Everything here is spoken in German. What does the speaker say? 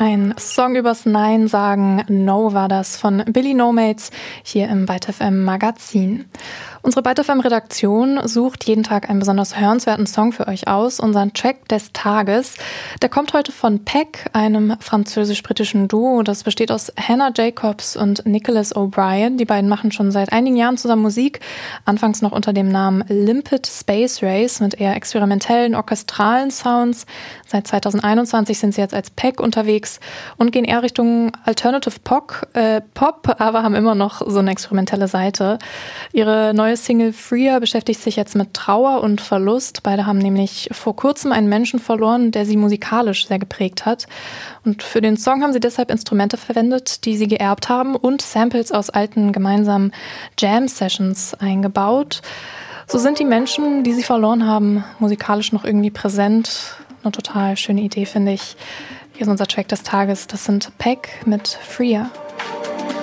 Ein Song übers Nein sagen, No war das von Billy Nomads hier im Byte FM Magazin. Unsere Byte FM Redaktion sucht jeden Tag einen besonders hörenswerten Song für euch aus, unseren Track des Tages. Der kommt heute von Peck, einem französisch-britischen Duo. Das besteht aus Hannah Jacobs und Nicholas O'Brien. Die beiden machen schon seit einigen Jahren zusammen Musik, anfangs noch unter dem Namen Limpid Space Race mit eher experimentellen, orchestralen Sounds. Seit 2021 sind sie jetzt als Peck unterwegs und gehen eher Richtung Alternative Pop, aber haben immer noch so eine experimentelle Seite. Ihre neue Single Freer beschäftigt sich jetzt mit Trauer und Verlust. Beide haben nämlich vor kurzem einen Menschen verloren, der sie musikalisch sehr geprägt hat. Und für den Song haben sie deshalb Instrumente verwendet, die sie geerbt haben und Samples aus alten gemeinsamen Jam-Sessions eingebaut. So sind die Menschen, die sie verloren haben, musikalisch noch irgendwie präsent. Eine total schöne Idee, finde ich. Hier ist unser Track des Tages. Das sind Peck mit Freer.